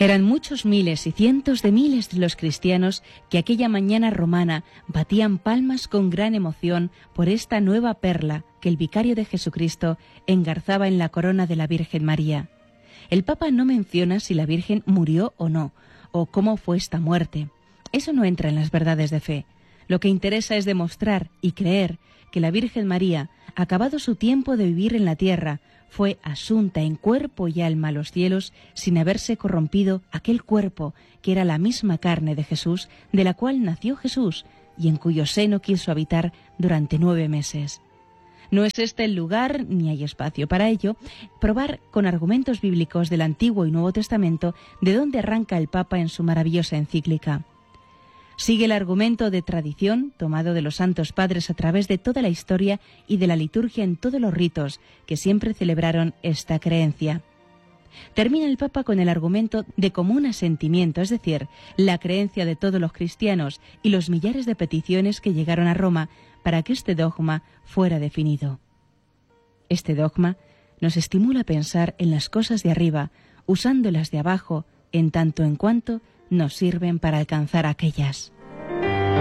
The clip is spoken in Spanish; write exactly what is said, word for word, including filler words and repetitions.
Eran muchos miles y cientos de miles de los cristianos que aquella mañana romana batían palmas con gran emoción por esta nueva perla que el vicario de Jesucristo engarzaba en la corona de la Virgen María. El Papa no menciona si la Virgen murió o no, o cómo fue esta muerte. Eso no entra en las verdades de fe. Lo que interesa es demostrar y creer que la Virgen María, acabado su tiempo de vivir en la tierra, fue asunta en cuerpo y alma a los cielos sin haberse corrompido aquel cuerpo que era la misma carne de Jesús, de la cual nació Jesús y en cuyo seno quiso habitar durante nueve meses. No es este el lugar, ni hay espacio para ello, probar con argumentos bíblicos del Antiguo y Nuevo Testamento de dónde arranca el Papa en su maravillosa encíclica. Sigue el argumento de tradición tomado de los santos padres a través de toda la historia y de la liturgia en todos los ritos que siempre celebraron esta creencia. Termina el Papa con el argumento de común asentimiento, es decir, la creencia de todos los cristianos y los millares de peticiones que llegaron a Roma para que este dogma fuera definido. Este dogma nos estimula a pensar en las cosas de arriba, usando las de abajo en tanto en cuanto nos sirven para alcanzar aquellas.